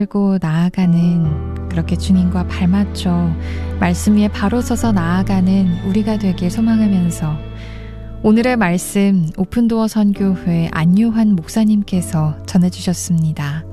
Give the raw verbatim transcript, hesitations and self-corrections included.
들고 나아가는, 그렇게 주님과 발맞춰 말씀 위에 바로 서서 나아가는 우리가 되길 소망하면서 오늘의 말씀 오픈도어 선교회 안요한 목사님께서 전해주셨습니다.